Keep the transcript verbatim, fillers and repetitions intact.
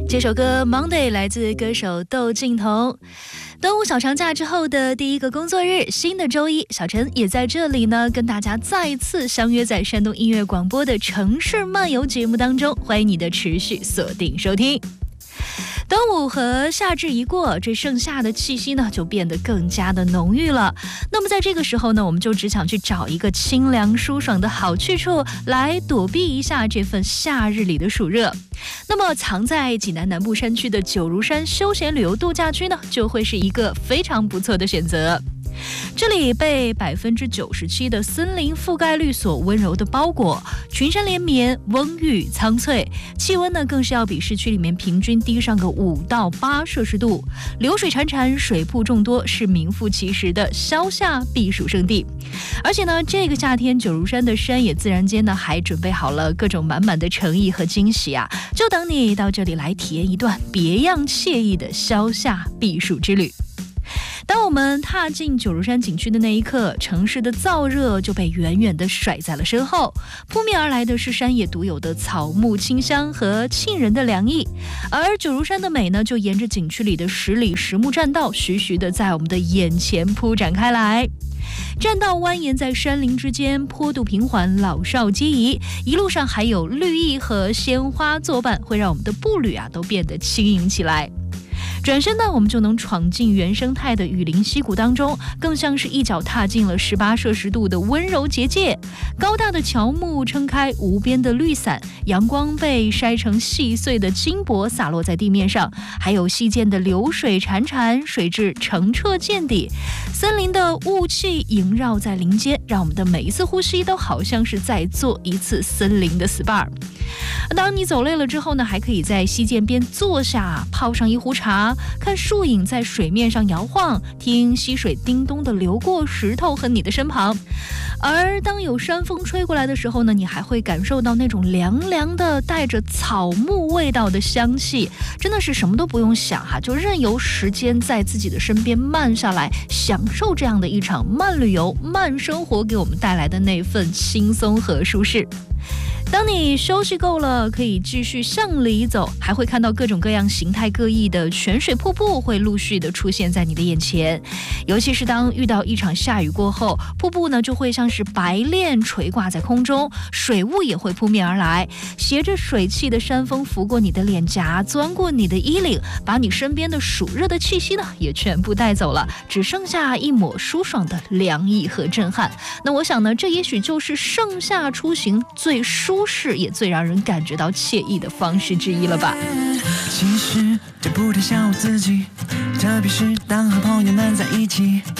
这首歌 Monday 来自歌手窦靖童。端午小长假之后的第一个工作日，新的周一，小陈也在这里呢，跟大家再次相约在山东音乐广播的城市漫游节目当中，欢迎你的持续锁定收听。端午和夏至一过，这盛夏的气息呢就变得更加的浓郁了。那么在这个时候呢，我们就只想去找一个清凉舒爽的好去处，来躲避一下这份夏日里的暑热。那么藏在济南南部山区的九如山休闲旅游度假区呢，就会是一个非常不错的选择。这里被百分之九十七的森林覆盖率所温柔的包裹，群山连绵，蓊郁苍翠，气温呢更是要比市区里面平均低上个五到八摄氏度。流水潺潺，水瀑众多，是名副其实的消夏避暑胜地。而且呢，这个夏天九如山的山野自然间呢，还准备好了各种满满的诚意和惊喜啊，就等你到这里来体验一段别样惬意的消夏避暑之旅。当我们踏进九如山景区的那一刻，城市的燥热就被远远地甩在了身后，扑面而来的是山野独有的草木清香和沁人的凉意。而九如山的美呢，就沿着景区里的十里石木栈道，徐徐地在我们的眼前铺展开来。栈道蜿蜒在山林之间，坡度平缓，老少皆宜，一路上还有绿意和鲜花作伴，会让我们的步履啊都变得轻盈起来。转身呢，我们就能闯进原生态的雨林溪谷当中，更像是一脚踏进了十八摄氏度的温柔结界。高大的乔木撑开无边的绿伞，阳光被筛成细碎的金箔洒落在地面上，还有溪涧的流水潺潺，水质澄澈见底。森林的雾气萦绕在林间，让我们的每一次呼吸都好像是在做一次森林的 S P A。 当你走累了之后呢，还可以在溪涧边坐下，泡上一壶茶，看树影在水面上摇晃，听溪水叮咚地流过石头和你的身旁。而当有山风吹过来的时候呢，你还会感受到那种凉凉的带着草木味道的香气，真的是什么都不用想哈、啊，就任由时间在自己的身边慢下来，享受这样的一场慢旅游、慢生活给我们带来的那份轻松和舒适。当你休息够了，可以继续向里走，还会看到各种各样形态各异的泉水瀑布会陆续的出现在你的眼前。尤其是当遇到一场下雨过后，瀑布呢就会像是白链垂挂在空中，水雾也会扑面而来，携着水汽的山风拂过你的脸颊，钻过你的衣领，把你身边的暑热的气息呢也全部带走了，只剩下一抹舒爽的凉意和震撼。那我想呢，这也许就是盛夏出行最舒适也最让人感觉到惬意的方式之一了吧。 其实这不太像我自己，特别是当和朋友们在一起。